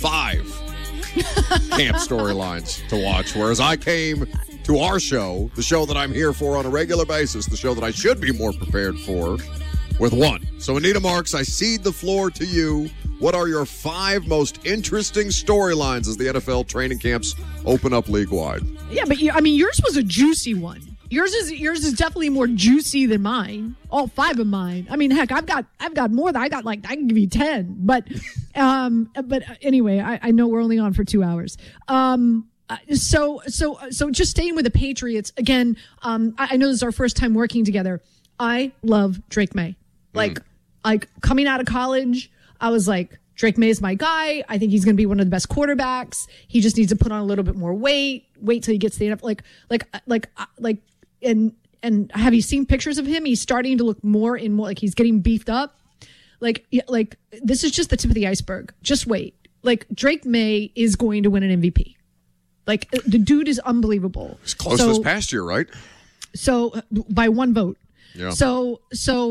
5 camp storylines to watch, whereas I came to our show, the show that I'm here for on a regular basis, the show that I should be more prepared for, with 1. So, Anita Marks, I cede the floor to you. What are your 5 most interesting storylines as the NFL training camps open up league-wide? Yeah, but yours was a juicy one. Yours is definitely more juicy than mine. All 5 of mine. I mean, heck, I've got more than I can give you 10. But anyway, I know we're only on for 2 hours. So just staying with the Patriots again. I know this is our first time working together. I love Drake May. Like coming out of college, I was like, Drake May is my guy. I think he's going to be one of the best quarterbacks. He just needs to put on a little bit more weight. Wait till he gets to the NFL. And have you seen pictures of him? He's starting to look more and more like he's getting beefed up. Like this is just the tip of the iceberg. Just wait. Like Drake May is going to win an MVP. Like the dude is unbelievable. He's close this past year, right? So by 1 vote. Yeah. So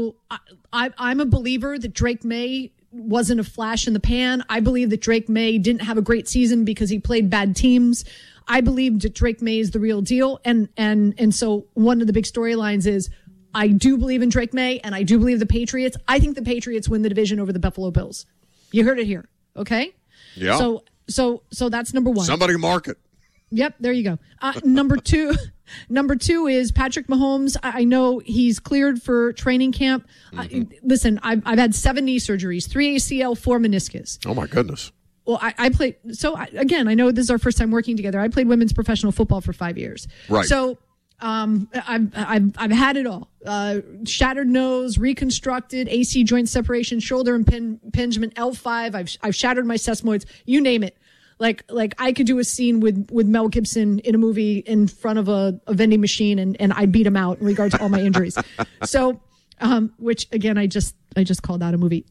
I'm a believer that Drake May wasn't a flash in the pan. I believe that Drake May didn't have a great season because he played bad teams. I believe that Drake May is the real deal. And so one of the big storylines is I do believe in Drake May and I do believe the Patriots. I think the Patriots win the division over the Buffalo Bills. You heard it here. Okay? Yeah. So that's number 1. Somebody mark it. Yep, there you go. Number two is Patrick Mahomes. I know he's cleared for training camp. Listen, I've had 7 knee surgeries, 3 ACL, 4 meniscus. Oh my goodness. Well, I played. So again, I know this is our first time working together. I played women's professional football for 5 years. Right. So I've had it all. Shattered nose, reconstructed, AC joint separation, shoulder impingement, L5. I've shattered my sesamoids. You name it. Like I could do a scene with Mel Gibson in a movie in front of a vending machine and I'd beat him out in regard to all my injuries. So, which again, I just called out a movie.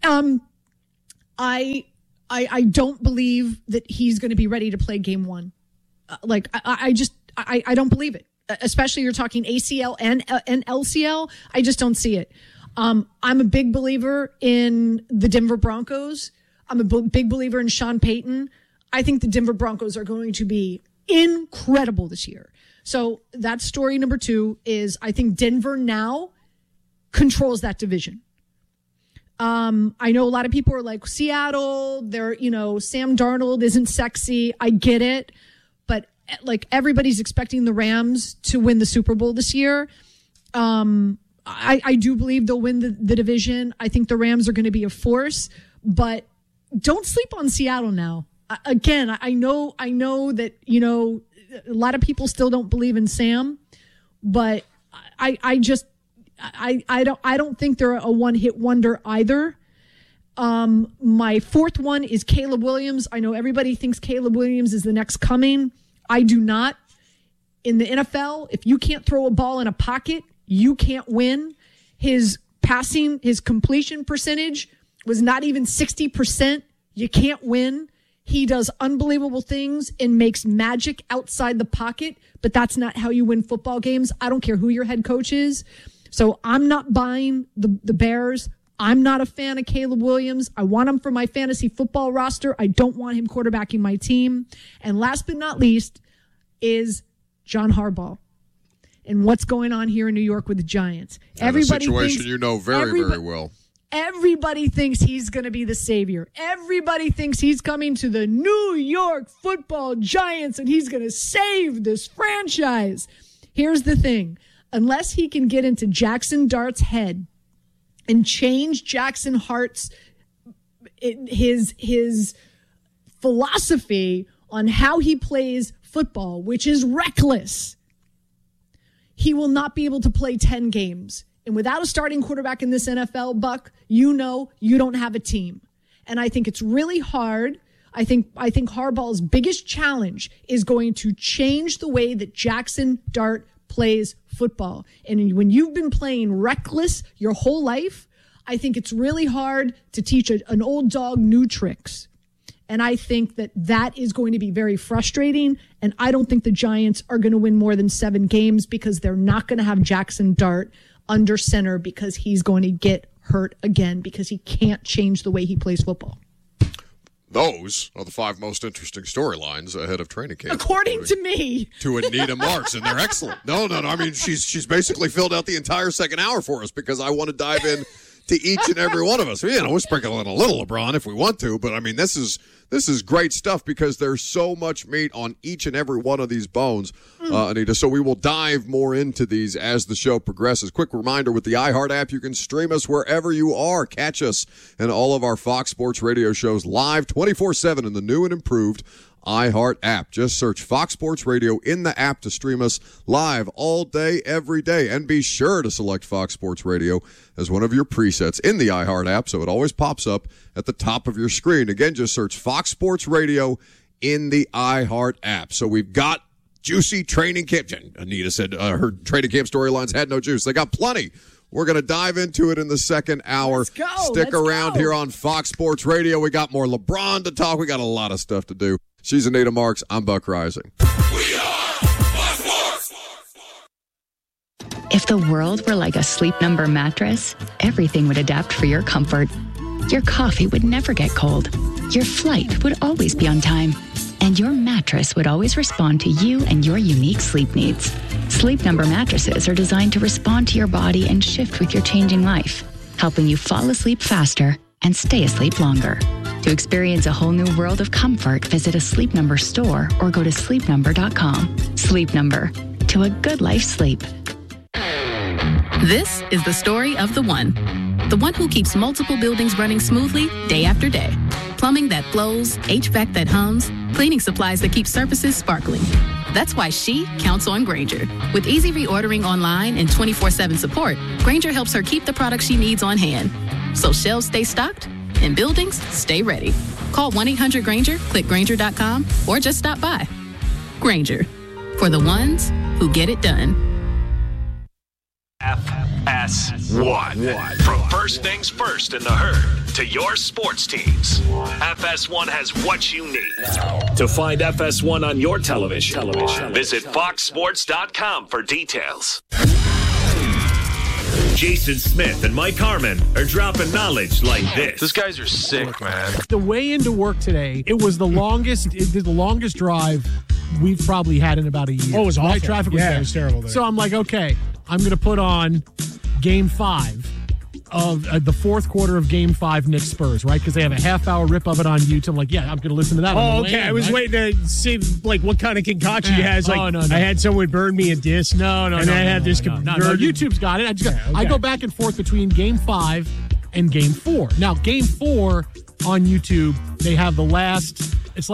I don't believe that he's going to be ready to play game 1. I don't believe it. Especially you're talking ACL and LCL. I just don't see it. I'm a big believer in the Denver Broncos. I'm a big believer in Sean Payton. I think the Denver Broncos are going to be incredible this year. So that's story number 2 is I think Denver now controls that division. I know a lot of people are like Seattle, Sam Darnold isn't sexy. I get it. But like everybody's expecting the Rams to win the Super Bowl this year. I do believe they'll win the division. I think the Rams are going to be a force, but don't sleep on Seattle now. Again, I know that, a lot of people still don't believe in Sam, but I don't think they're a one-hit wonder either. My 4th one is Caleb Williams. I know everybody thinks Caleb Williams is the next coming. I do not. In the NFL, if you can't throw a ball in a pocket, you can't win. His completion percentage was not even 60%. You can't win. He does unbelievable things and makes magic outside the pocket, but that's not how you win football games. I don't care who your head coach is. So I'm not buying the Bears. I'm not a fan of Caleb Williams. I want him for my fantasy football roster. I don't want him quarterbacking my team. And last but not least is John Harbaugh and what's going on here in New York with the Giants. Everybody situation thinks, very well. Everybody thinks he's going to be the savior. Everybody thinks he's coming to the New York Football Giants and he's going to save this franchise. Here's the thing. Unless he can get into Jackson Dart's head and change Jackson Hart's his philosophy on how he plays football, which is reckless, he will not be able to play 10 games. And without a starting quarterback in this NFL, Buck, you don't have a team. And I think it's really hard. I think Harbaugh's biggest challenge is going to change the way that Jackson Dart plays football. And when you've been playing reckless your whole life, I think it's really hard to teach an old dog new tricks. And I think that is going to be very frustrating. And I don't think the Giants are going to win more than 7 games because they're not going to have Jackson Dart under center because he's going to get hurt again because he can't change the way he plays football. Those are the 5 most interesting storylines ahead of training camp. According to me. To Anita Marks, and they're excellent. No. I mean, she's basically filled out the entire second hour for us because I want to dive in to each and every one of us. We'll sprinkle in a little LeBron if we want to, but I mean, this is great stuff because there's so much meat on each and every one of these bones, Anita. So we will dive more into these as the show progresses. Quick reminder, with the iHeart app, you can stream us wherever you are. Catch us and all of our Fox Sports Radio shows live 24/7 in the new and improved iHeart app. Just search Fox Sports Radio in the app to stream us live all day, every day. And be sure to select Fox Sports Radio as one of your presets in the iHeart app so it always pops up at the top of your screen. Again, just search Fox Sports Radio in the iHeart app. So we've got juicy training camp. Anita said her training camp storylines had no juice. They got plenty. We're going to dive into it in the second hour. Let's go. Stick around here on Fox Sports Radio. We got more LeBron to talk. We got a lot of stuff to do. She's Anita Marks. I'm Buck Rising. We are Fox Sports. If the world were like a Sleep Number mattress, everything would adapt for your comfort. Your coffee would never get cold. Your flight would always be on time. And your mattress would always respond to you and your unique sleep needs. Sleep Number mattresses are designed to respond to your body and shift with your changing life, helping you fall asleep faster and stay asleep longer. To experience a whole new world of comfort, visit a Sleep Number store or go to sleepnumber.com. Sleep Number. To a good life sleep. This is the story of the one who keeps multiple buildings running smoothly day after day. Plumbing that flows, HVAC that hums, cleaning supplies that keep surfaces sparkling. That's why she counts on Grainger. With easy reordering online and 24/7 support, Grainger helps her keep the products she needs on hand. So shelves stay stocked and buildings stay ready. Call 1-800-GRAINGER, click Grainger.com, or just stop by. Grainger, for the ones who get it done. FS1. From first things first in the herd to your sports teams, FS1 has what you need. To find FS1 on your television, visit foxsports.com for details. Jason Smith and Mike Harmon are dropping knowledge like this. These guys are sick, man. The way into work today, it was the longest drive we've probably had in about a year. Oh, it was awful. Right? Traffic was it bad. was terrible there. So I'm like, okay, I'm going to put on Game 5 of the fourth quarter of Game 5 Knicks Spurs, right? Because they have a half-hour rip of it on YouTube. I'm like, yeah, I'm going to listen to that. Oh, okay. I was waiting to see like what kind of concoction he has. Like, no. I had someone burn me a disc. No. And I had this. No, YouTube's got it. I go back and forth between Game 5 and Game 4. Now, Game 4 on YouTube, they have the last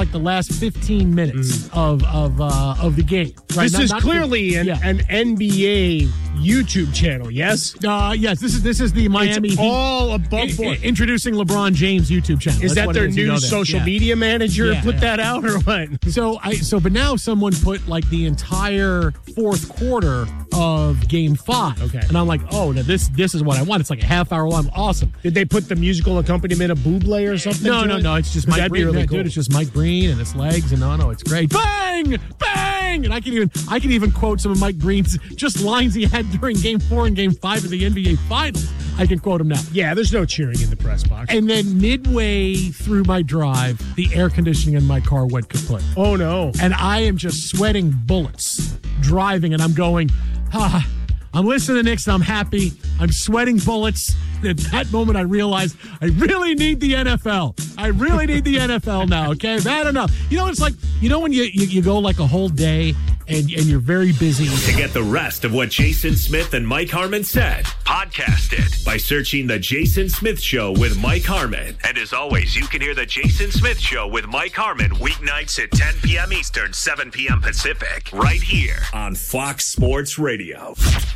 15 minutes of the game. Right? This is clearly an NBA YouTube channel, yes? Yes, this is the Miami It's Heat. all above board. Introducing LeBron James YouTube channel. Is That's that their new social social media manager put that out or what? But now someone put like the entire fourth quarter of Game 5. Okay. And I'm like, oh, now this is what I want. It's like a half hour long. Awesome. Did they put the musical accompaniment of Bublé or something? No. It's just Mike That'd be Breen. really cool. Dude, it's just Mike Breen and his legs, and no, it's great. Bang! And I can even quote some of Mike Breen's just lines he had during Game 4 and Game 5 of the NBA Finals. I can quote him now. Yeah, there's no cheering in the press box. And then midway through my drive, the air conditioning in my car went kaput. Oh, no. And I am just sweating bullets driving, and I'm going, I'm listening to the Knicks, and I'm happy. I'm sweating bullets. At that moment, I realized I really need the NFL. I really need the NFL now, okay? Bad enough. You know, it's like, when you go like a whole day and you're very busy. To get the rest of what Jason Smith and Mike Harmon said, podcast it by searching The Jason Smith Show with Mike Harmon. And as always, you can hear The Jason Smith Show with Mike Harmon weeknights at 10 p.m. Eastern, 7 p.m. Pacific, right here on Fox Sports Radio.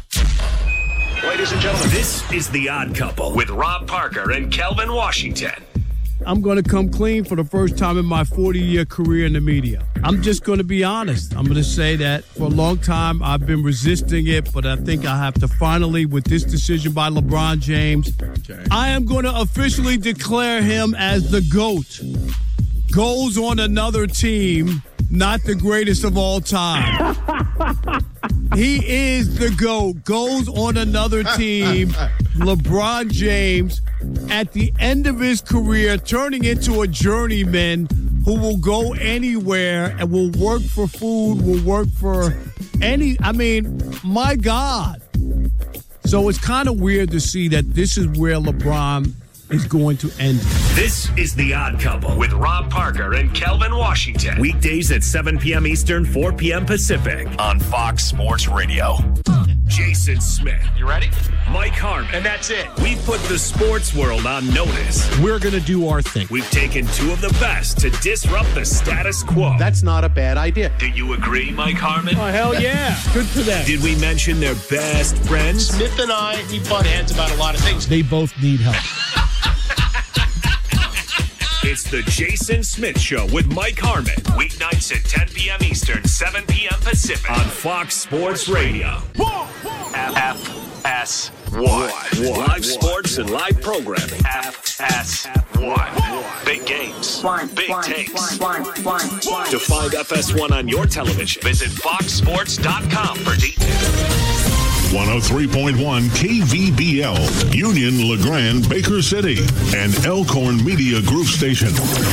Ladies and gentlemen, this is The Odd Couple with Rob Parker and Kelvin Washington. I'm going to come clean for the first time in my 40-year career in the media. I'm just going to be honest. I'm going to say that for a long time I've been resisting it, but I think I have to finally, with this decision by LeBron James, I am going to officially declare him as the GOAT. Goes on another team, not the greatest of all time. He is the GOAT. Goes on another team. LeBron James at the end of his career turning into a journeyman who will go anywhere and will work for food, will work for my God. So it's kind of weird to see that this is where LeBron is going to end. This is The Odd Couple with Rob Parker and Kelvin Washington. Weekdays at 7 p.m. Eastern, 4 p.m. Pacific on Fox Sports Radio. Jason Smith. You ready? Mike Harmon. And that's it. We put the sports world on notice. We're going to do our thing. We've taken two of the best to disrupt the status quo. That's not a bad idea. Do you agree, Mike Harmon? Oh, hell yeah. Good for them. Did we mention their best friends? Smith and I, we butt heads about a lot of things. They both need help. It's the Jason Smith Show with Mike Harmon. Weeknights at 10 p.m. Eastern, 7 p.m. Pacific on Fox Sports Radio. FS1. Live sports and live programming. FS1. Big games. Big takes. To find FS1 on your television, visit foxsports.com for details. 103.1 KVBL, Union, LeGrand, Baker City, and Elkhorn Media Group Station.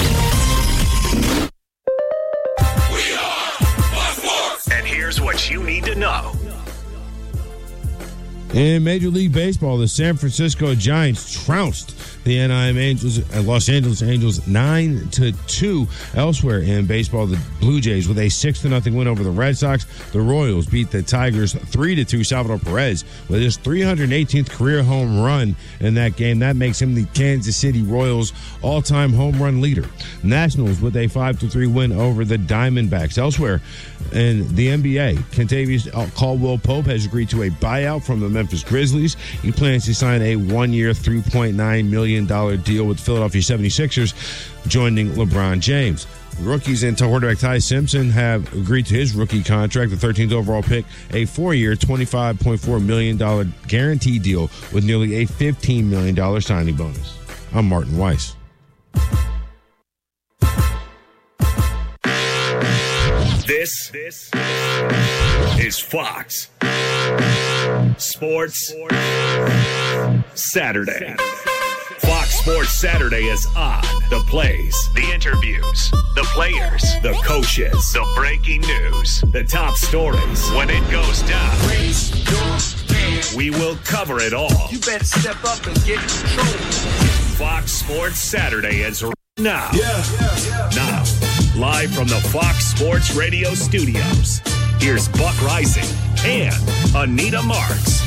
We are Fox Sports. And here's what you need to know. In Major League Baseball, the San Francisco Giants trounced the Anaheim Angels and Los Angeles Angels 9-2. Elsewhere in baseball, the Blue Jays with a 6-0 win over the Red Sox. The Royals beat the Tigers 3-2. Salvador Perez with his 318th career home run in that game. That makes him the Kansas City Royals all-time home run leader. Nationals with a 5-3 win over the Diamondbacks. Elsewhere in the NBA, Kentavious Caldwell-Pope has agreed to a buyout from the Memphis Grizzlies. He plans to sign a one-year, $3.9 million deal with the Philadelphia 76ers, joining LeBron James. Rookies and quarterback Ty Simpson have agreed to his rookie contract, the 13th overall pick, a 4-year, $25.4 million guarantee deal with nearly a $15 million signing bonus. I'm Martin Weiss. This is Fox Sports Saturday. Fox Sports Saturday is on. The plays, the interviews, the players, the coaches, the breaking news, the top stories. When it goes down, we will cover it all. You better step up and get in control. Fox Sports Saturday is now. Now, live from the Fox Sports Radio studios, here's Buck Rising and Anita Marks.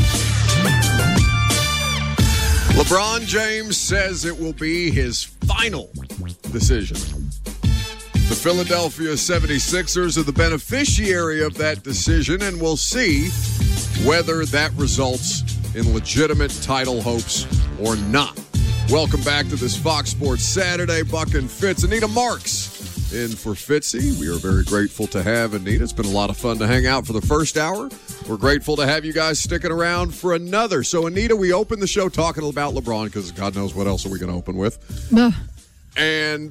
LeBron James says it will be his final decision. The Philadelphia 76ers are the beneficiary of that decision, and we'll see whether that results in legitimate title hopes or not. Welcome back to this Fox Sports Saturday. Buck and Fitz. Anita Marks in for Fitzy. We are very grateful to have Anita. It's been a lot of fun to hang out for the first hour. We're grateful to have you guys sticking around for another. So, Anita, we opened the show talking about LeBron because God knows what else are we going to open with. And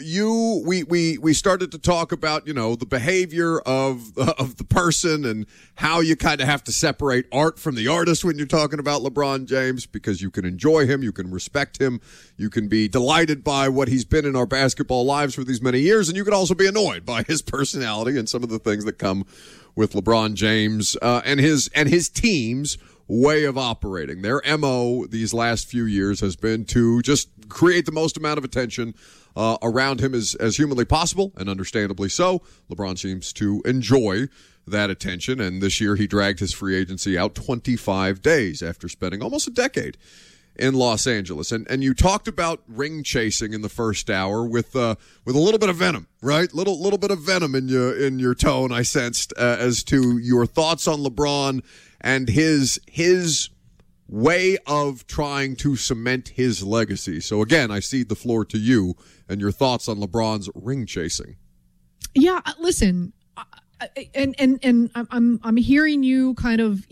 we started to talk about, the behavior of the person and how you kind of have to separate art from the artist when you're talking about LeBron James, because you can enjoy him, you can respect him, you can be delighted by what he's been in our basketball lives for these many years, and you can also be annoyed by his personality and some of the things that come with LeBron James and his team's way of operating. Their MO these last few years has been to just create the most amount of attention around him as humanly possible, and understandably so. LeBron seems to enjoy that attention, and this year he dragged his free agency out 25 days after spending almost a decade in Los Angeles. And you talked about ring chasing in the first hour with a little bit of venom, right? Little bit of venom in your tone, I sensed, as to your thoughts on LeBron and his way of trying to cement his legacy. So again, I cede the floor to you and your thoughts on LeBron's ring chasing. Yeah, listen, and I'm hearing you kind of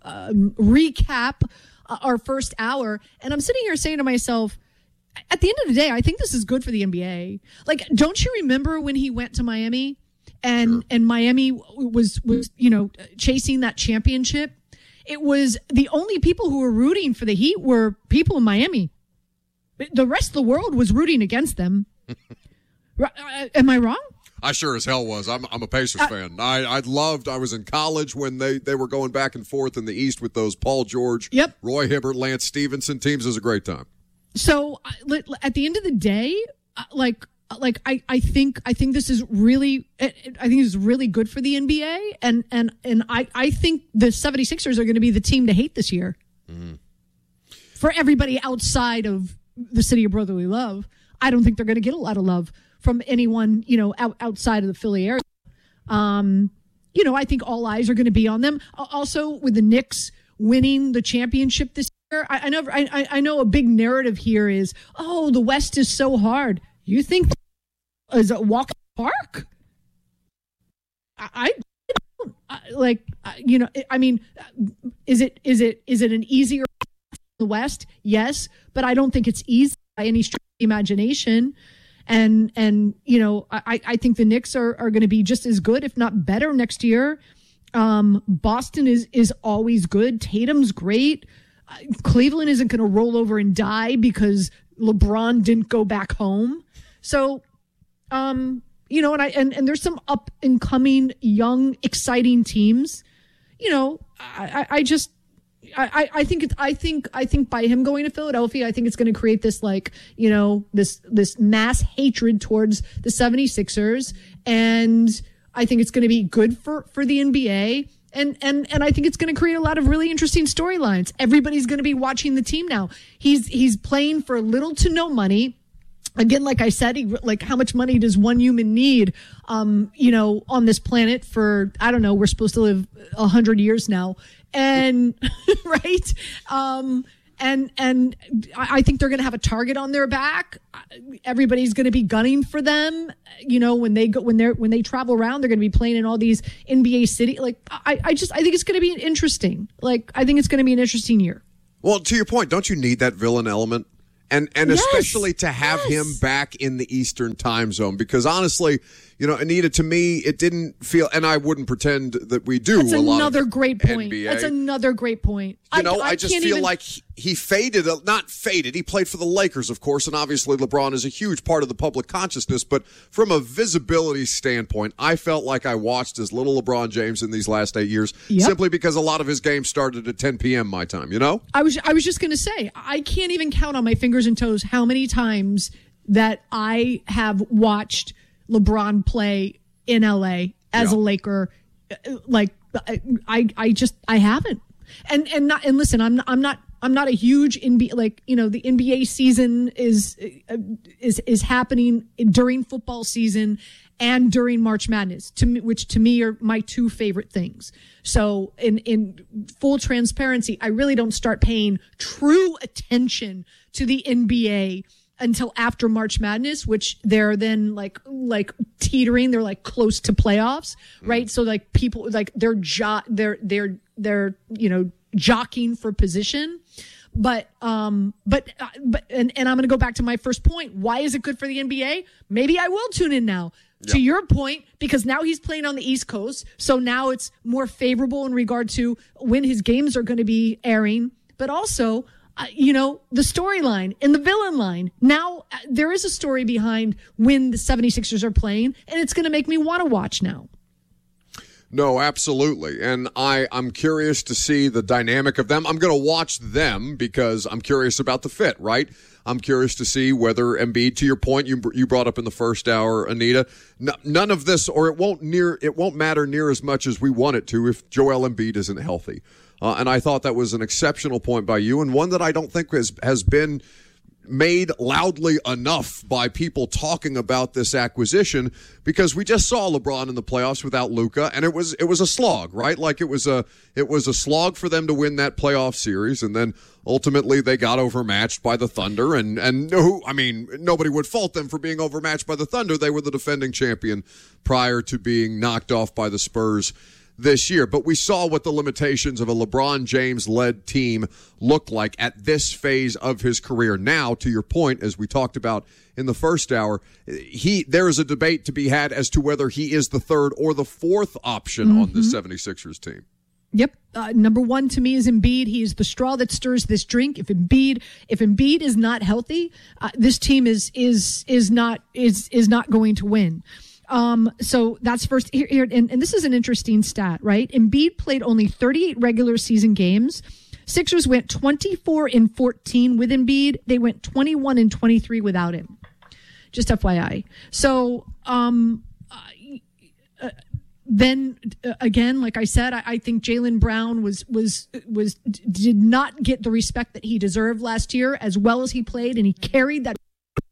recap our first hour, and I'm sitting here saying to myself, at the end of the day, I think this is good for the NBA. Like, don't you remember when he went to Miami and Miami was chasing that championship? It was the only people who were rooting for the Heat were people in Miami. The rest of the world was rooting against them. Am I wrong? I sure as hell was. I'm a Pacers fan. I was in college when they were going back and forth in the East with those Paul George, Roy Hibbert, Lance Stevenson teams. It was a great time. So at the end of the day, I think this is really good for the NBA, and I think the 76ers are going to be the team to hate this year. For everybody outside of the city of brotherly love, I don't think they're going to get a lot of love from anyone, outside of the Philly area. I think all eyes are going to be on them. Also, with the Knicks winning the championship this year, I know a big narrative here is, the West is so hard. You think is a walk in the park? I don't. Is it an easier the West? Yes, but I don't think it's easy by any stretch of the imagination. And I think the Knicks are going to be just as good, if not better, next year. Boston is always good. Tatum's great. Cleveland isn't going to roll over and die because LeBron didn't go back home. So, and there's some up and coming, young, exciting teams. I think by him going to Philadelphia, I think it's going to create this this mass hatred towards the 76ers. And I think it's going to be good for the NBA. And I think it's going to create a lot of really interesting storylines. Everybody's going to be watching the team now. He's playing for little to no money. Again, like I said, how much money does one human need, on this planet for, I don't know, we're supposed to live 100 years now. And, right. And I think they're going to have a target on their back. Everybody's going to be gunning for them. When they travel around, they're going to be playing in all these NBA city. I think it's going to be interesting. I think it's going to be an interesting year. Well, to your point, don't you need that villain element? And yes, especially to have him back in the Eastern time zone, because honestly, Anita, to me, it didn't feel, and I wouldn't pretend that we do. That's a lot another of great point. NBA. That's another great point. I just feel like he faded, not faded. He played for the Lakers, of course, and obviously LeBron is a huge part of the public consciousness. But from a visibility standpoint, I felt like I watched as little LeBron James in these last 8 years, simply because a lot of his games started at 10 p.m. my time. I was just going to say, I can't even count on my fingers and toes how many times that I have watched LeBron play in LA as a Laker. I haven't. And listen, I'm not a huge NBA, the NBA season is happening during football season and during March Madness, which to me are my two favorite things. So in full transparency, I really don't start paying true attention to the NBA until after March Madness, which they're then like teetering, they're close to playoffs, right? So people they're jockeying for position. But I'm going to go back to my first point. Why is it good for the NBA? Maybe I will tune in now. Yeah. To your point, because now he's playing on the East Coast, so now it's more favorable in regard to when his games are going to be airing, but also the storyline and the villain line. Now there is a story behind when the 76ers are playing, and it's going to make me want to watch now. No, absolutely. And I'm curious to see the dynamic of them. I'm going to watch them because I'm curious about the fit, right? I'm curious to see whether Embiid, to your point, you brought up in the first hour, Anita, none of this, or it won't matter near as much as we want it to if Joel Embiid isn't healthy. And I thought that was an exceptional point by you, and one that I don't think has been made loudly enough by people talking about this acquisition, because we just saw LeBron in the playoffs without Luka, and it was a slog, right? It was a slog for them to win that playoff series, and then ultimately they got overmatched by the Thunder, and nobody would fault them for being overmatched by the Thunder. They were the defending champion prior to being knocked off by the Spurs this year. But we saw what the limitations of a LeBron James-led team look like at this phase of his career. Now, to your point, as we talked about in the first hour, there is a debate to be had as to whether he is the third or the fourth option on the 76ers team. Yep. Number one to me is Embiid. He is the straw that stirs this drink. If Embiid is not healthy, this team is not going to win. So that's first here. And this is an interesting stat, right? Embiid played only 38 regular season games. Sixers went 24-14 with Embiid. They went 21-23 without him. Just FYI. So, then again, like I said, I think Jaylen Brown did not get the respect that he deserved last year, as well as he played, and he carried that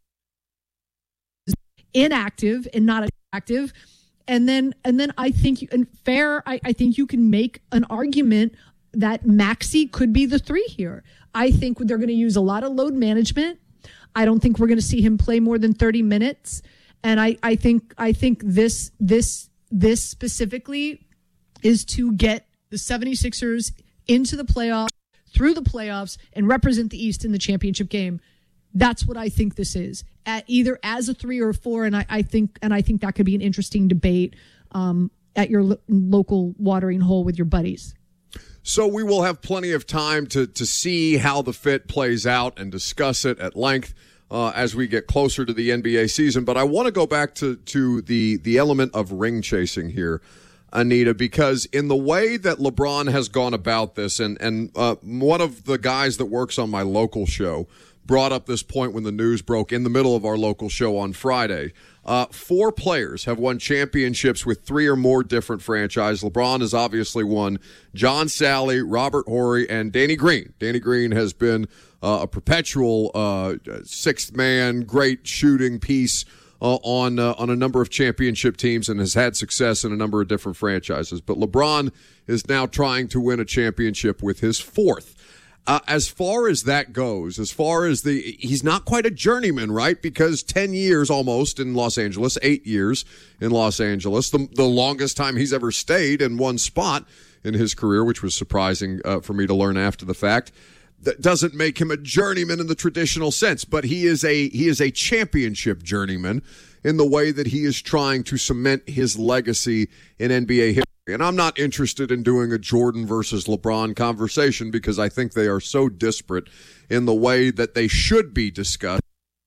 inactive and not active. And then I think I think you can make an argument that Maxey could be the 3 here. I think they're going to use a lot of load management. I don't think we're going to see him play more than 30 minutes. And I think this specifically is to get the 76ers into the playoffs, through the playoffs, and represent the East in the championship game. That's what I think this is, at either as a 3 or a 4. And I think that could be an interesting debate at your local watering hole with your buddies. So we will have plenty of time to see how the fit plays out and discuss it at length as we get closer to the NBA season. But I want to go back to the element of ring chasing here, Anita, because in the way that LeBron has gone about this, and one of the guys that works on my local show brought up this point when the news broke in the middle of our local show on Friday. 4 players have won championships with 3 or more different franchises. LeBron has obviously won. John Sally, Robert Horry, and Danny Green. Danny Green has been a perpetual sixth man, great shooting piece on a number of championship teams and has had success in a number of different franchises. But LeBron is now trying to win a championship with his 4th. As far as that goes, he's not quite a journeyman, right? Because 10 years almost in Los Angeles, 8 years in Los Angeles, the longest time he's ever stayed in one spot in his career, which was surprising for me to learn after the fact. That doesn't make him a journeyman in the traditional sense, but he is a championship journeyman in the way that he is trying to cement his legacy in NBA history. And I'm not interested in doing a Jordan versus LeBron conversation because I think they are so disparate in the way that they should be discussed.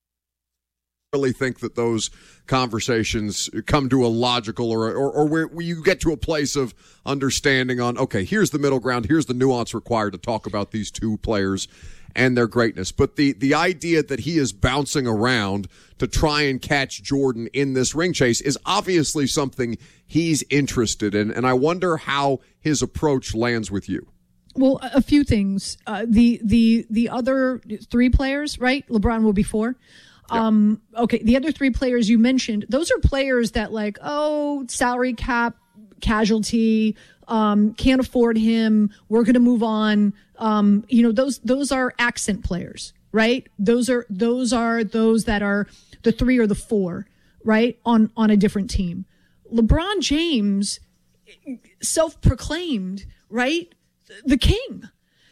I really think that those conversations come to a logical or where you get to a place of understanding on, okay, here's the middle ground, here's the nuance required to talk about these 2 players and their greatness. But the idea that he is bouncing around to try and catch Jordan in this ring chase is obviously something he's interested in, and I wonder how his approach lands with you. Well, a few things. The other 3 players, right? LeBron will be 4. Yeah. Okay, the other 3 players you mentioned, those are players that salary cap casualty, can't afford him, we're going to move on. Those are accent players, right? Those are those that are the 3 or the 4, right? On a different team. LeBron James, self-proclaimed, right? The king.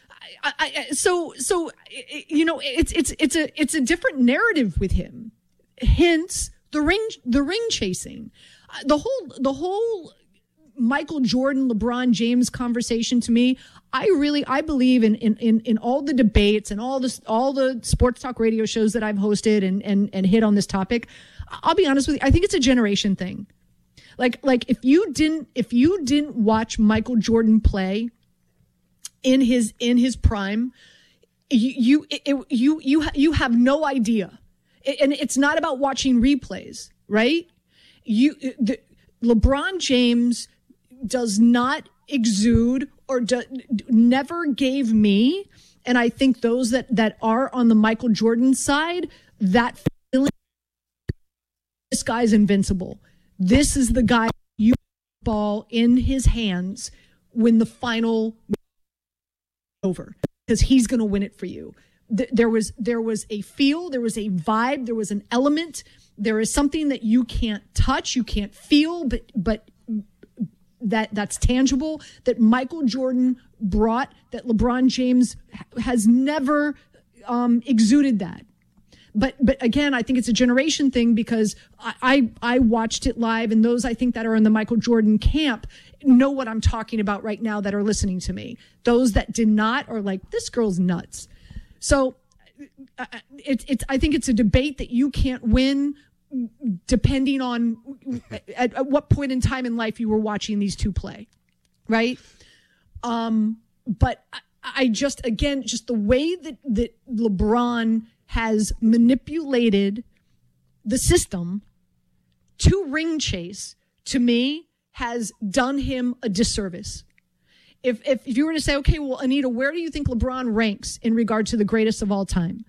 It's a different narrative with him. Hence the ring chasing. The whole Michael Jordan, LeBron James conversation to me, I believe in all the debates and all the sports talk radio shows that I've hosted and hit on this topic. I'll be honest with you, I think it's a generation thing. Like if you didn't watch Michael Jordan play in his prime, you have no idea. And it's not about watching replays, right? LeBron James does not exude or never gave me, and I think those that are on the Michael Jordan side, that feeling, this guy's invincible. This is the guy you ball in his hands when the final over, because he's going to win it for you. There was a feel, there was a vibe, there was an element. There is something that you can't touch, you can't feel, but that's tangible, that Michael Jordan brought, that LeBron James has never exuded that. But again, I think it's a generation thing because I watched it live, and those I think that are in the Michael Jordan camp know what I'm talking about right now that are listening to me. Those that did not are like, this girl's nuts. So I think it's a debate that you can't win depending on at what point in time in life you were watching these two play, right? But I just the way that LeBron has manipulated the system to ring chase, to me, has done him a disservice. If you were to say, okay, well, Anita, where do you think LeBron ranks in regard to the greatest of all time?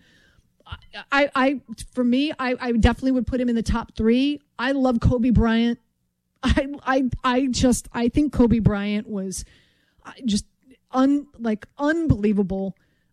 For me, I definitely would put him in the top 3. I love Kobe Bryant. I think Kobe Bryant was just unbelievable.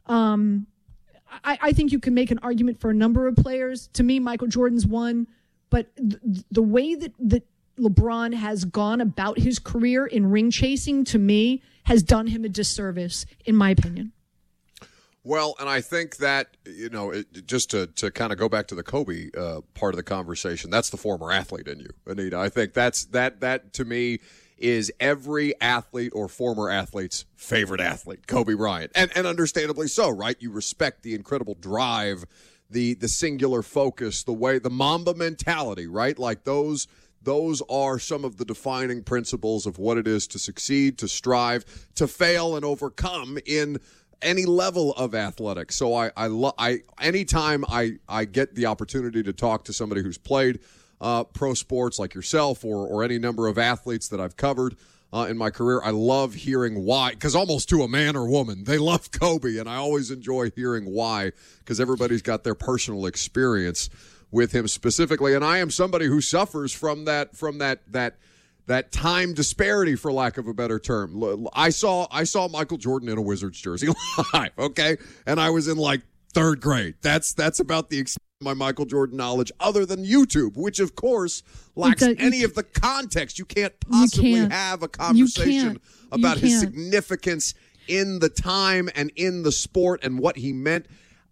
I think you can make an argument for a number of players. To me, Michael Jordan's one, but the way that LeBron has gone about his career in ring chasing, to me, has done him a disservice, in my opinion. Well, and I think that, just to kind of go back to the Kobe part of the conversation, that's the former athlete in you, Anita. I think that to me is every athlete or former athlete's favorite athlete, Kobe Bryant. And understandably so, right? You respect the incredible drive, the singular focus, the Mamba mentality, right? Like those are some of the defining principles of what it is to succeed, to strive, to fail, and overcome in any level of athletics. So anytime I get the opportunity to talk to somebody who's played pro sports like yourself or any number of athletes that I've covered in my career, I love hearing why, because almost to a man or woman, they love Kobe, and I always enjoy hearing why, because everybody's got their personal experience with him specifically. And I am somebody who suffers from that time disparity, for lack of a better term. I saw Michael Jordan in a Wizards jersey live, okay? And I was in like 3rd grade. That's about the extent of my Michael Jordan knowledge, other than YouTube, which of course lacks any of the context. You can't possibly have a conversation about his significance in the time and in the sport and what he meant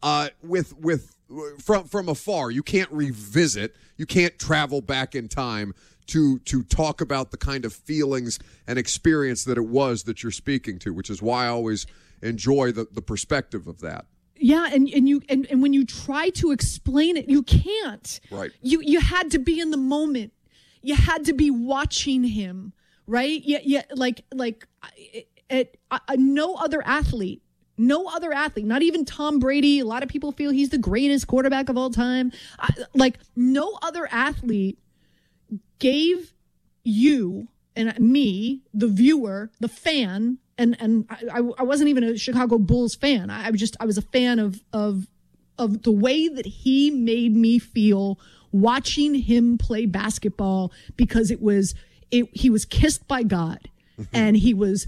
from afar. You can't revisit. You can't travel back in time to talk about the kind of feelings and experience that it was that you're speaking to, which is why I always enjoy the perspective of that. Yeah, and when you try to explain it, you can't. Right. You had to be in the moment. You had to be watching him, right? Yeah, like no other athlete, not even Tom Brady. A lot of people feel he's the greatest quarterback of all time. No other athlete gave you and me, the viewer, the fan, and I wasn't even a Chicago Bulls fan. I was a fan of the way that he made me feel watching him play basketball, because he was kissed by God, and he was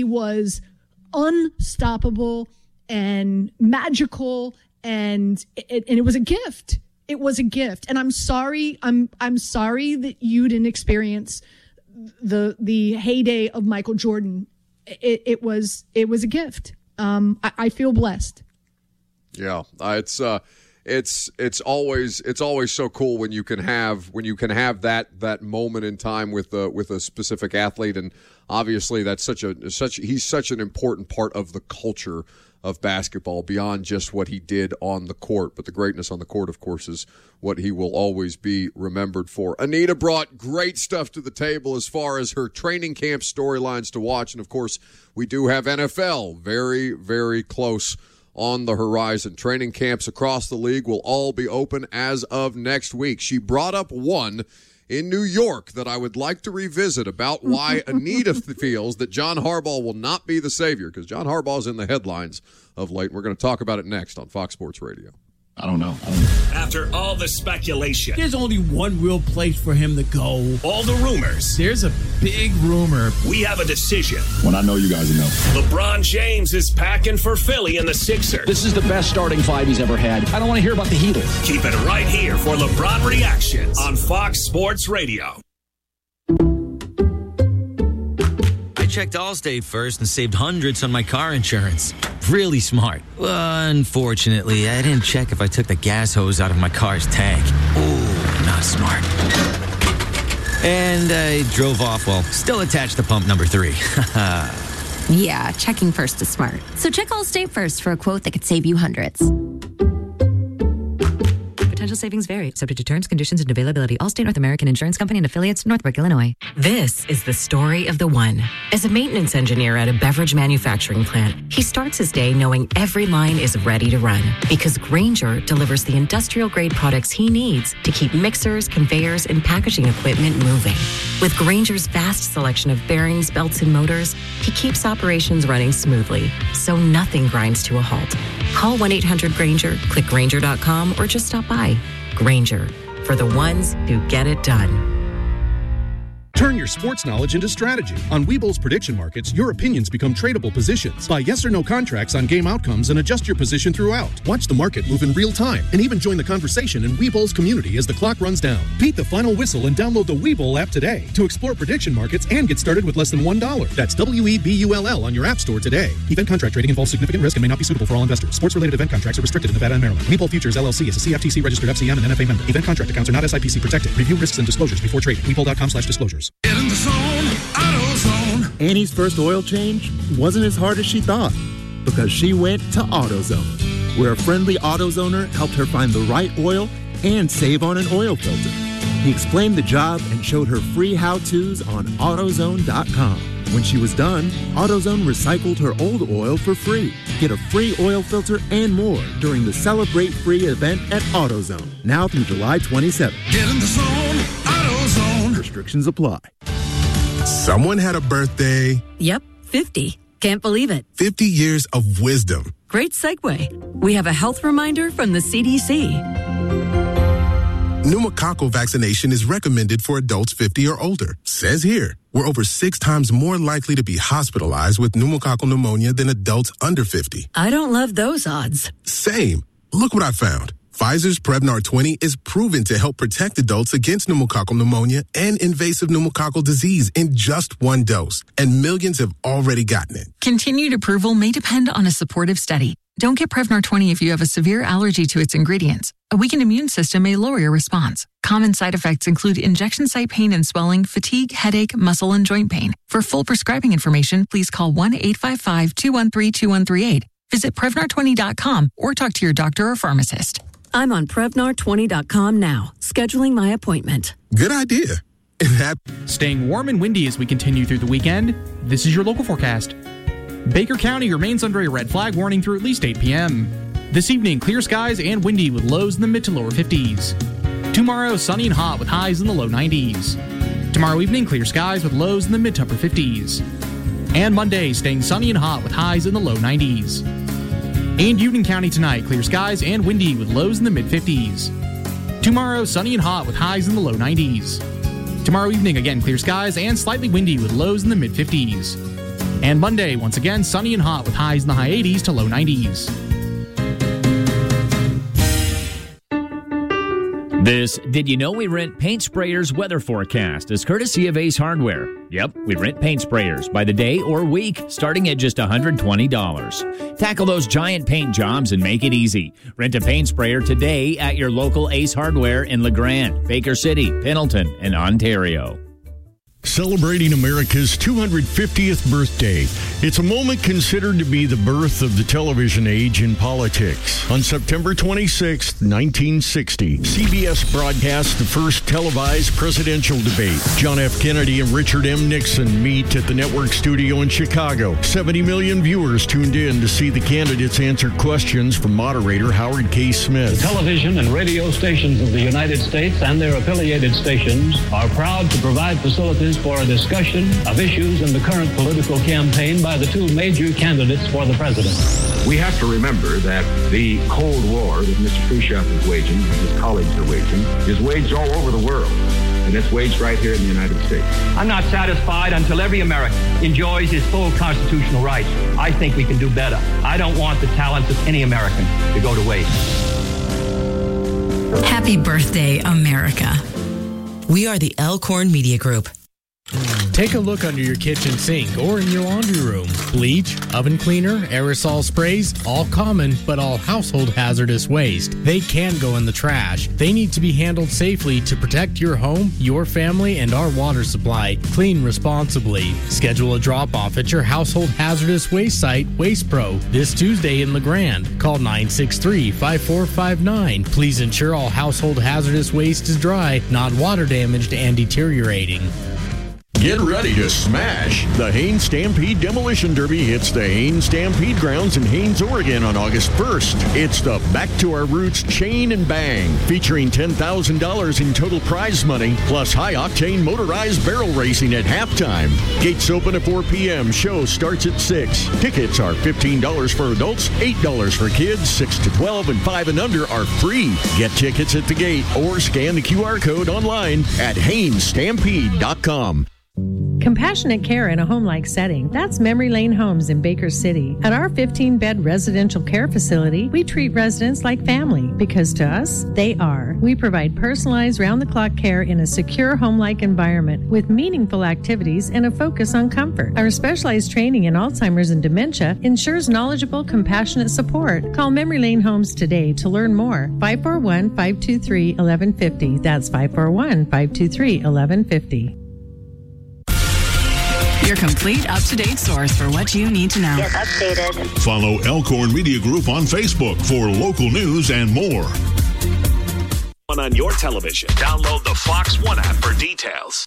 unstoppable and magical, and it was a gift. It was a gift, and I'm sorry that you didn't experience the heyday of Michael Jordan. It was a gift. I feel blessed. Yeah, it's always so cool when you can have that moment in time with a specific athlete, and obviously that's he's such an important part of the culture of basketball beyond just what he did on the court. But the greatness on the court, of course, is what he will always be remembered for. Anita brought great stuff to the table as far as her training camp storylines to watch. And, of course, we do have NFL very, very close on the horizon. Training camps across the league will all be open as of next week. She brought up one in New York that I would like to revisit about why Anita feels that John Harbaugh will not be the savior, because John Harbaugh is in the headlines of late. We're going to talk about it next on Fox Sports Radio. I don't know. After all the speculation, there's only one real place for him to go. All the rumors. There's a big rumor. We have a decision. When I know you guys know. LeBron James is packing for Philly and the Sixers. This is the best starting 5 he's ever had. I don't want to hear about the Heatles. Keep it right here for LeBron Reactions on Fox Sports Radio. I checked Allstate first and saved hundreds on my car insurance. Really smart. Unfortunately, I didn't check if I took the gas hose out of my car's tank. Ooh, not smart. And I drove off while still attached to pump number 3. Yeah, checking first is smart. So check Allstate first for a quote that could save you hundreds. Potential savings vary, subject to terms, conditions, and availability. Allstate North American Insurance Company and affiliates, Northbrook, Illinois. This is the story of the one. As a maintenance engineer at a beverage manufacturing plant, he starts his day knowing every line is ready to run because Grainger delivers the industrial-grade products he needs to keep mixers, conveyors, and packaging equipment moving. With Grainger's vast selection of bearings, belts, and motors, he keeps operations running smoothly, so nothing grinds to a halt. Call 1-800-GRAINGER, click Grainger.com, or just stop by. Grainger, for the ones who get it done. Turn your sports knowledge into strategy. On Webull's prediction markets, your opinions become tradable positions. Buy yes or no contracts on game outcomes and adjust your position throughout. Watch the market move in real time and even join the conversation in Webull's community as the clock runs down. Beat the final whistle and download the Webull app today to explore prediction markets and get started with less than $1. That's WEBULL on your app store today. Event contract trading involves significant risk and may not be suitable for all investors. Sports-related event contracts are restricted in Nevada and Maryland. Webull Futures LLC is a CFTC-registered FCM and NFA member. Event contract accounts are not SIPC protected. Review risks and disclosures before trading. Webull.com/disclosures. Get in the zone, AutoZone. Annie's first oil change wasn't as hard as she thought because she went to AutoZone, where a friendly AutoZoner helped her find the right oil and save on an oil filter. He explained the job and showed her free how-tos on AutoZone.com. When she was done, AutoZone recycled her old oil for free. Get a free oil filter and more during the Celebrate Free event at AutoZone, now through July 27th. Get in the zone, AutoZone. Restrictions apply. Someone had a birthday. Yep, 50. Can't believe it. 50 years of wisdom. Great segue. We have a health reminder from the CDC. Pneumococcal vaccination is recommended for adults 50 or older. Says here, we're over 6 times more likely to be hospitalized with pneumococcal pneumonia than adults under 50. I don't love those odds. Same. Look what I found. Pfizer's Prevnar 20 is proven to help protect adults against pneumococcal pneumonia and invasive pneumococcal disease in just 1 dose. And millions have already gotten it. Continued approval may depend on a supportive study. Don't get Prevnar 20 if you have a severe allergy to its ingredients. A weakened immune system may lower your response. Common side effects include injection site pain and swelling, fatigue, headache, muscle, and joint pain. For full prescribing information, please call 1-855-213-2138. Visit Prevnar20.com or talk to your doctor or pharmacist. I'm on Prevnar20.com now, scheduling my appointment. Good idea. Staying warm and windy as we continue through the weekend, this is your local forecast. Baker County remains under a red flag warning through at least 8 p.m. This evening, clear skies and windy with lows in the mid to lower 50s. Tomorrow, sunny and hot with highs in the low 90s. Tomorrow evening, clear skies with lows in the mid to upper 50s. And Monday, staying sunny and hot with highs in the low 90s. And Union County tonight, clear skies and windy with lows in the mid 50s. Tomorrow, sunny and hot with highs in the low 90s. Tomorrow evening, again, clear skies and slightly windy with lows in the mid 50s. And Monday, once again, sunny and hot with highs in the high 80s to low 90s. This Did You Know We Rent Paint Sprayers weather forecast is courtesy of Ace Hardware. Yep, we rent paint sprayers by the day or week, starting at just $120. Tackle those giant paint jobs and make it easy. Rent a paint sprayer today at your local Ace Hardware in LeGrand, Baker City, Pendleton, and Ontario. Celebrating America's 250th birthday. It's a moment considered to be the birth of the television age in politics. On September 26, 1960, CBS broadcast the first televised presidential debate. John F. Kennedy and Richard M. Nixon meet at the network studio in Chicago. 70 million viewers tuned in to see the candidates answer questions from moderator Howard K. Smith. The television and radio stations of the United States and their affiliated stations are proud to provide facilities for a discussion of issues in the current political campaign by the 2 major candidates for the presidency. We have to remember that the Cold War that Mr. Khrushchev is waging, and his colleagues are waging, is waged all over the world. And it's waged right here in the United States. I'm not satisfied until every American enjoys his full constitutional rights. I think we can do better. I don't want the talents of any American to go to waste. Happy birthday, America. We are the Elkhorn Media Group. Take a look under your kitchen sink or in your laundry room. Bleach, oven cleaner, aerosol sprays, all common but all household hazardous waste. They can go in the trash. They need to be handled safely to protect your home, your family, and our water supply. Clean responsibly. Schedule a drop-off at your household hazardous waste site, Waste Pro, this Tuesday in LeGrand. Call 963-5459. Please ensure all household hazardous waste is dry, not water damaged and deteriorating. Get ready to smash. The Haines Stampede Demolition Derby hits the Haines Stampede Grounds in Haines, Oregon on August 1st. It's the Back to Our Roots Chain and Bang, featuring $10,000 in total prize money, plus high-octane motorized barrel racing at halftime. Gates open at 4 p.m. Show starts at 6. Tickets are $15 for adults, $8 for kids, 6 to 12, and 5 and under are free. Get tickets at the gate or scan the QR code online at HainesStampede.com. Compassionate care in a home-like setting. That's Memory Lane Homes in Baker City. At our 15-bed residential care facility, we treat residents like family because to us, they are. We provide personalized round-the-clock care in a secure home-like environment with meaningful activities and a focus on comfort. Our specialized training in Alzheimer's and dementia ensures knowledgeable, compassionate support. Call Memory Lane Homes today to learn more. 541-523-1150. That's 541-523-1150. Your complete up-to-date source for what you need to know. Get updated. Follow Elkhorn Media Group on Facebook for local news and more. On your television, download the Fox One app for details.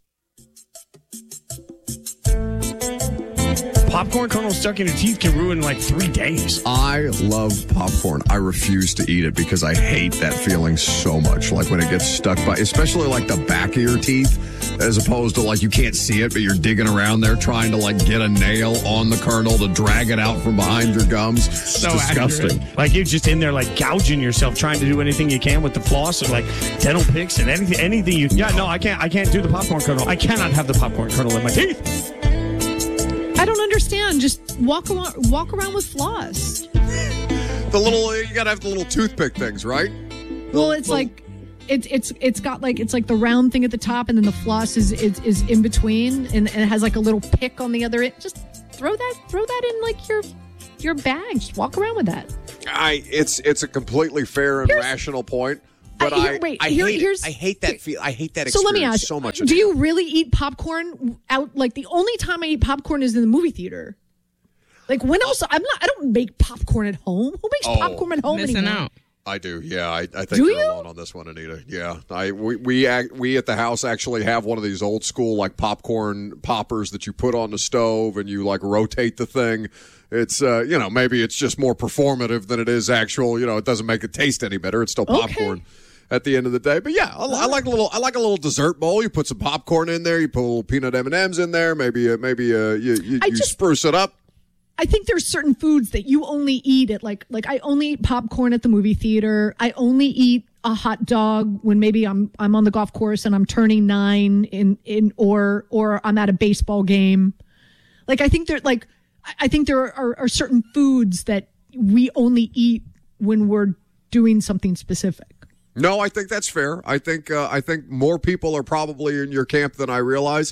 Popcorn kernels stuck in your teeth can ruin like 3 days. I love popcorn. I refuse to eat it because I hate that feeling so much. Like when it gets stuck by, especially like the back of your teeth, as opposed to like you can't see it, but you're digging around there trying to like get a nail on the kernel to drag it out from behind your gums. It's so disgusting. Accurate. Like you're just in there like gouging yourself, trying to do anything you can with the floss or like dental picks and anything you. Yeah, no, I can't do the popcorn kernel. I cannot have the popcorn kernel in my teeth. I don't understand. Just walk around with floss. The little, you gotta have the little toothpick things, right? Well, it's like it's got like it's like the round thing at the top, and then the floss is in between, and it has like a little pick on the other end. Just throw that in like your bag. Just walk around with that. It's a completely fair and rational point. But I hate that feel. I hate that experience so let me ask, so much. Do you really eat popcorn out? Like the only time I eat popcorn is in the movie theater. Like when else? I don't make popcorn at home. Who makes popcorn at home anymore? Out. I do. Yeah, I think you're alone on this one, Anita. Yeah, we at the house actually have one of these old school like popcorn poppers that you put on the stove and you like rotate the thing. It's maybe it's just more performative than it is actual. It doesn't make it taste any better. It's still popcorn. At the end of the day, but yeah, I like a little dessert bowl. You put some popcorn in there. You put a little peanut M&Ms in there. Maybe you spruce it up. I think there's certain foods that you only eat at like I only eat popcorn at the movie theater. I only eat a hot dog when maybe I'm on the golf course and I'm turning 9 or I'm at a baseball game. Like I think there are certain foods that we only eat when we're doing something specific. No, I think that's fair. I think more people are probably in your camp than I realize.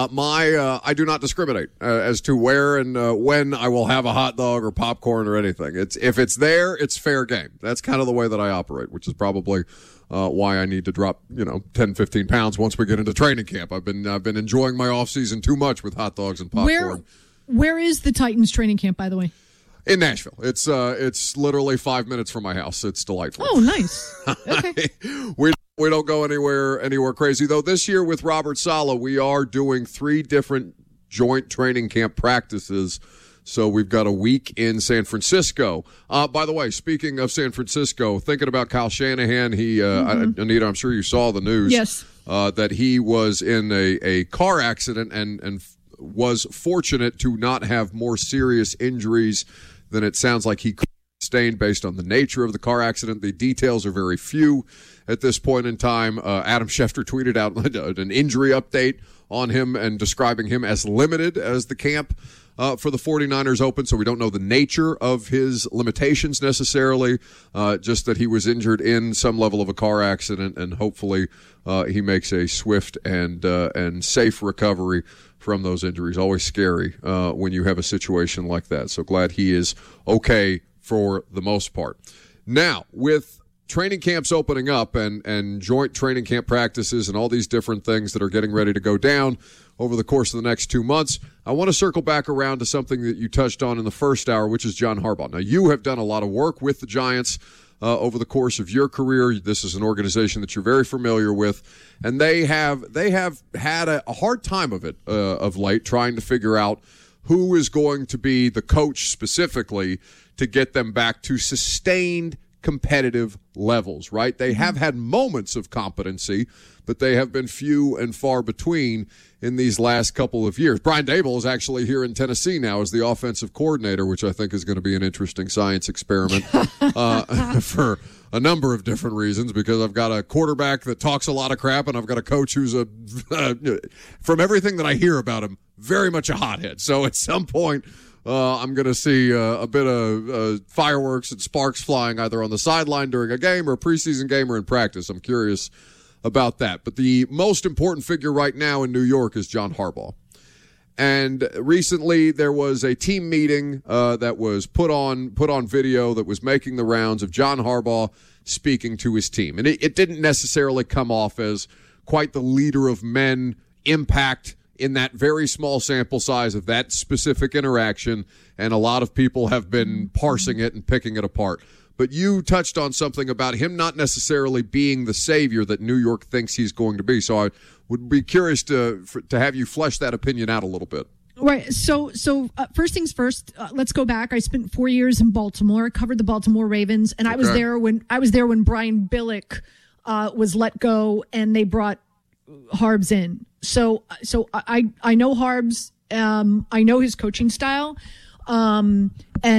I do not discriminate as to where and when I will have a hot dog or popcorn or anything. If it's there, it's fair game. That's kind of the way that I operate, which is probably why I need to drop 10, 15 pounds once we get into training camp. I've been enjoying my off season too much with hot dogs and popcorn. Where is the Titans training camp, by the way? In Nashville. It's literally 5 minutes from my house. It's delightful. Oh, nice. Okay. We don't go anywhere crazy, though. This year with Robert Saleh, we are doing 3 different joint training camp practices. So we've got a week in San Francisco. By the way, speaking of San Francisco, thinking about Kyle Shanahan, Anita, I'm sure you saw the news. Yes. That he was in a car accident and was fortunate to not have more serious injuries than it sounds like he could sustain based on the nature of the car accident. The details are very few at this point in time. Adam Schefter tweeted out an injury update on him and describing him as limited as the camp for the 49ers open, so we don't know the nature of his limitations necessarily, just that he was injured in some level of a car accident, and hopefully he makes a swift and safe recovery from those injuries. Always scary when you have a situation like that. So glad he is okay for the most part. Now, with training camps opening up and joint training camp practices and all these different things that are getting ready to go down over the course of the next 2 months, I want to circle back around to something that you touched on in the first hour, which is John Harbaugh. Now, you have done a lot of work with the Giants over the course of your career. This is an organization that you're very familiar with, and they have had a hard time of it of late, trying to figure out who is going to be the coach specifically to get them back to sustained competitive levels, right? They have had moments of competency, but they have been few and far between in these last couple of years. Brian Daboll is actually here in Tennessee now as the offensive coordinator, which I think is going to be an interesting science experiment for a number of different reasons, because I've got a quarterback that talks a lot of crap, and I've got a coach who's from everything that I hear about him, very much a hothead. So at some point, I'm going to see a bit of fireworks and sparks flying either on the sideline during a game or a preseason game or in practice. I'm curious about that. But the most important figure right now in New York is John Harbaugh. And recently there was a team meeting that was put on video that was making the rounds of John Harbaugh speaking to his team. And it didn't necessarily come off as quite the leader of men impact in that very small sample size of that specific interaction, and a lot of people have been parsing it and picking it apart. But you touched on something about him not necessarily being the savior that New York thinks he's going to be. So I would be curious to have you flesh that opinion out a little bit. Right. So first things first, let's go back. I spent 4 years in Baltimore, covered the Baltimore Ravens, and I was there when Brian Billick was let go and they brought Harbs in. So I know Harbs. I know his coaching style. And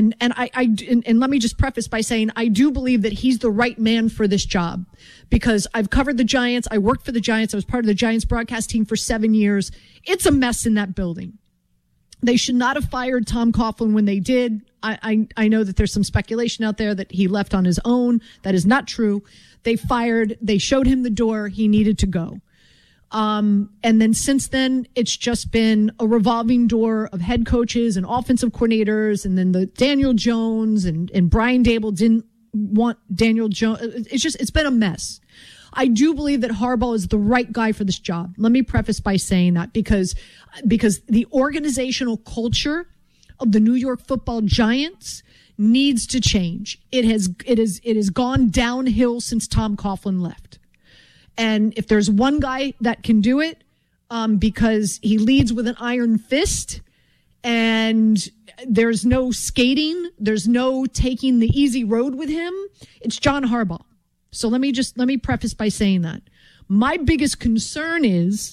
let me just preface by saying I do believe that he's the right man for this job, because I've covered the Giants. I worked for the Giants. I was part of the Giants broadcast team for 7 years. It's a mess in that building. They should not have fired Tom Coughlin when they did. I know that there's some speculation out there that he left on his own. That is not true. They showed him the door. He needed to go. And then since then, it's just been a revolving door of head coaches and offensive coordinators. And then the Daniel Jones and Brian Daboll didn't want Daniel Jones. It's been a mess. I do believe that Harbaugh is the right guy for this job. Let me preface by saying that because the organizational culture of the New York Football Giants needs to change. It has gone downhill since Tom Coughlin left. And if there's one guy that can do it, because he leads with an iron fist and there's no skating, there's no taking the easy road with him, it's John Harbaugh. So let me preface by saying that. My biggest concern is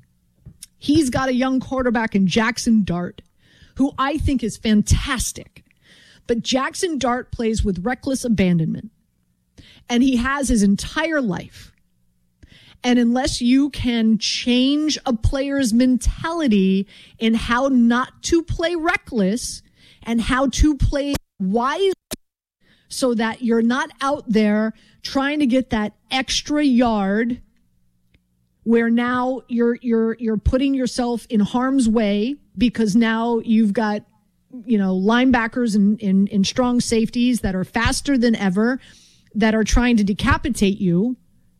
he's got a young quarterback in Jackson Dart, who I think is fantastic. But Jackson Dart plays with reckless abandonment. And he has his entire life. And unless you can change a player's mentality in how not to play reckless and how to play wisely so that you're not out there trying to get that extra yard where now you're putting yourself in harm's way because now you've got, linebackers and strong safeties that are faster than ever that are trying to decapitate you.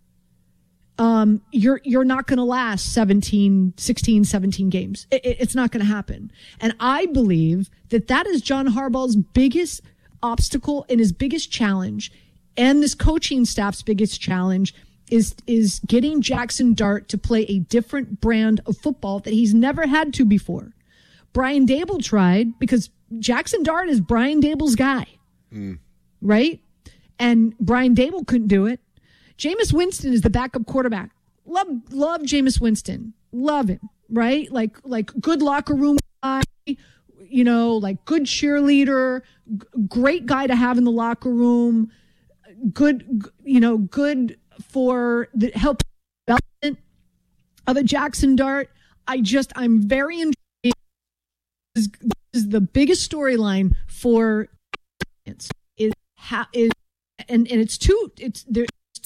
You're not going to last 16, 17 games. It's not going to happen. And I believe that is John Harbaugh's biggest obstacle and his biggest challenge, and this coaching staff's biggest challenge is getting Jackson Dart to play a different brand of football that he's never had to before. Brian Daboll tried because Jackson Dart is Brian Daboll's guy, right? And Brian Daboll couldn't do it. Jameis Winston is the backup quarterback. Love Jameis Winston. Love him, right? Like good locker room guy, like good cheerleader, great guy to have in the locker room. Good for the help development of a Jackson Dart. I'm very intrigued is the biggest storyline for is how is and it's two. It's there.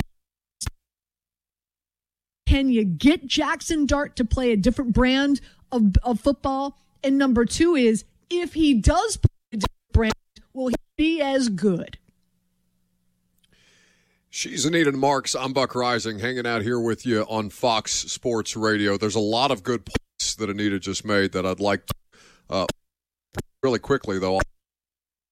Can you get Jackson Dart to play a different brand of football? And number two is, if he does play a different brand, will he be as good? She's Anita Marks. I'm Buck Rising, hanging out here with you on Fox Sports Radio. There's a lot of good points that Anita just made that I'd like to, really quickly, though, I'll